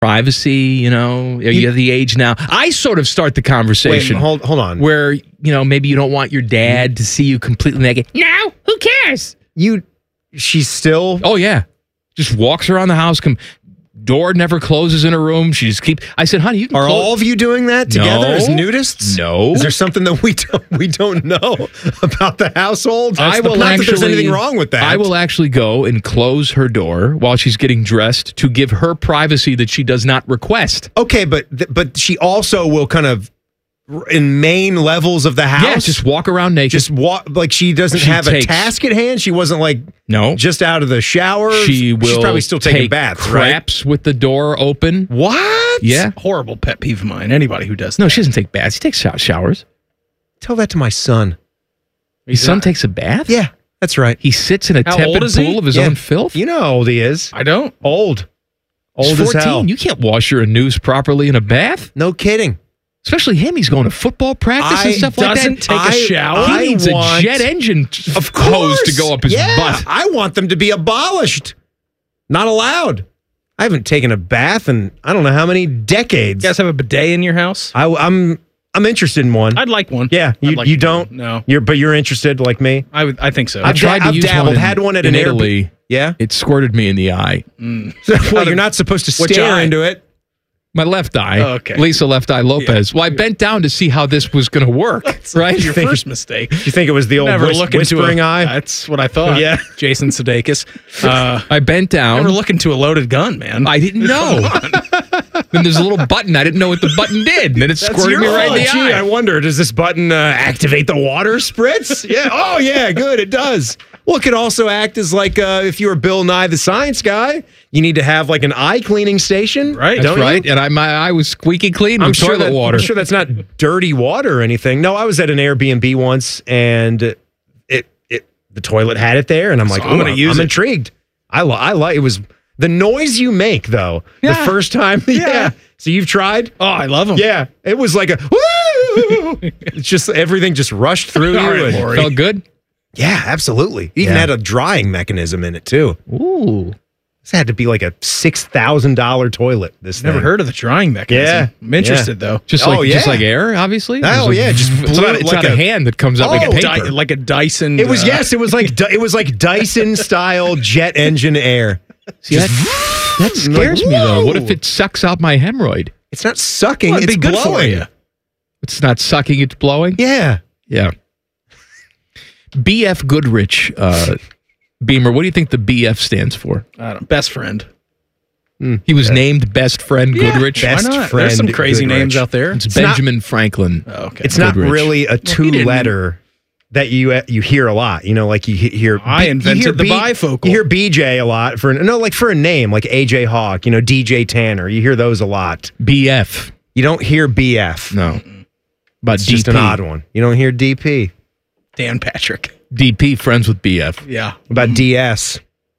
privacy, you have the age now. I sort of start the conversation. Wait, hold on. Where, maybe you don't want your dad to see you completely naked. No, who cares? She's still... Oh, yeah. Just walks around the house. Door never closes in her room. She just I said, honey, you can Are all of you doing that together as nudists? No. Is there something that we don't know about the household? Not that there's anything wrong with that. I will actually go and close her door while she's getting dressed to give her privacy that she does not request. Okay, but she also will kind of, in main levels of the house, yeah, just walk around naked. Just walk like she doesn't have a task at hand. She wasn't just out of the shower. She's probably still taking baths, craps with the door open. What? Yeah, horrible pet peeve of mine. Anybody who does no, she doesn't take baths. She takes showers. Tell that to my son. Your son takes a bath? Yeah, that's right. He sits in a tepid pool of his own filth. You know how old he is. I don't. Old He's 14. As hell. You can't wash your anus properly in a bath. No kidding. Especially him. He's going to football practice and stuff like that. Doesn't take a shower. He needs a jet engine hose to go up his butt. I want them to be abolished. Not allowed. I haven't taken a bath in I don't know how many decades. You guys have a bidet in your house? I'm interested in one. I'd like one. Yeah, you don't. No, but you're interested like me. I think so. I've tried to use dabbled. one Had one at an Italy. Yeah, it squirted me in the eye. Well, you're not supposed to stare into it. My left eye. Oh, okay. Lisa Left Eye Lopez. Yeah. Well, I bent down to see how this was going to work. Right? Your first mistake. You think it was the old whispering eye? That's what I thought. Yeah. Jason Sudeikis. I bent down. Never look into a loaded gun, man. I didn't know. Then there's a little button. I didn't know what the button did. And then it squirted me right in the eye. I wonder, does this button activate the water spritz? Yeah. Oh, yeah. Good. It does. Well, it could also act as like if you were Bill Nye the Science Guy, you need to have like an eye cleaning station. Right. That's right. And my eye was squeaky clean with toilet water. I'm sure that's not dirty water or anything. No, I was at an Airbnb once and the toilet had it there. And I'm like, I'm intrigued. I like it was the noise you make, though. Yeah. The first time. Yeah. So you've tried? Oh, I love them. Yeah. It was like a woo! It's just everything just rushed through you. And felt good? Yeah, absolutely. It even had a drying mechanism in it, too. Ooh. This had to be like a $6,000 toilet. Never heard of the drying mechanism. Yeah. I'm interested, though. Just like air, obviously? Oh, yeah. It's not a hand that comes out like a paper. Like a Dyson. It was, it was like Dyson-style jet engine air. See, that scares me, though. What if it sucks out my hemorrhoid? It's not sucking. Well, it's good blowing. for you. It's not sucking, it's blowing? Yeah. Yeah. BF Goodrich, Beamer, what do you think the BF stands for? I don't know. Best friend. He was named Best Friend Goodrich. Best Why not? Friend There's some crazy Goodrich. names out there. It's Benjamin Franklin. Oh, okay. It's Goodrich. not really a two-letter that you hear a lot. You know, like you hear. I invented the bifocal. You hear BJ a lot for a name like AJ Hawk. You know, DJ Tanner. You hear those a lot. BF. You don't hear BF. No. But It's DP. just an odd one. You don't hear DP. Dan Patrick. DP, friends with BF. Yeah. What about DS?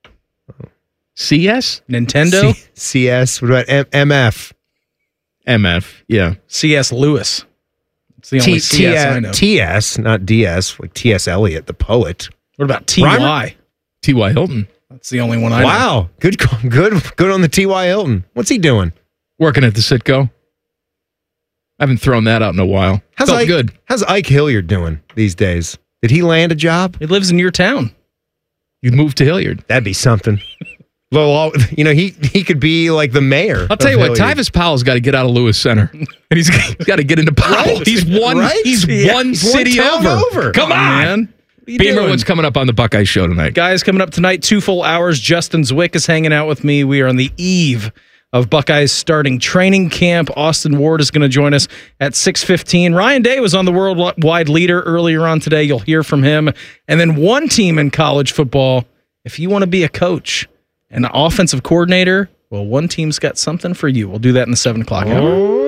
CS? Nintendo. CS. What about MF? MF, yeah. C.S. Lewis. It's the only CS I know. TS, not DS, like T.S. Eliot, the poet. What about T.Y.? T.Y. Hilton. That's the only one I know. Wow. Good on the T.Y. Hilton. What's he doing? Working at the Citgo. I haven't thrown that out in a while. Felt good. How's Ike Hilliard doing these days? Did he land a job? He lives in your town. You moved to Hilliard. That'd be something. Well, you know, he could be like the mayor. I'll tell you what, Tyvis Powell's got to get out of Lewis Center. And he's got to get into Powell. Right? He's one city over. Come on, man. Beamer, what's coming up on the Buckeye Show tonight? Guys, coming up tonight, 2 full hours. Justin Zwick is hanging out with me. We are on the eve of Buckeyes starting training camp. Austin Ward is going to join us at 6:15. Ryan Day was on the Worldwide Leader earlier on today. You'll hear from him. And then one team in college football, if you want to be a coach, an offensive coordinator, well, one team's got something for you. We'll do that in the 7 o'clock hour.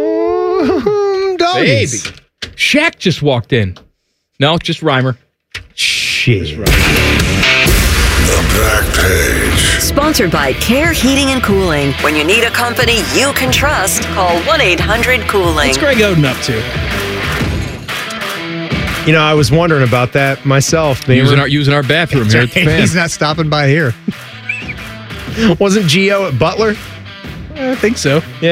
Baby. Shaq just walked in. No, just Reimer. Shit. The Back Page. Sponsored by Care Heating and Cooling. When you need a company you can trust, call 1-800-COOLING. What's Greg Oden up to? You know, I was wondering about that myself. Using our bathroom here at the fan. He's not stopping by here. Wasn't Gio at Butler? I think so. Yeah.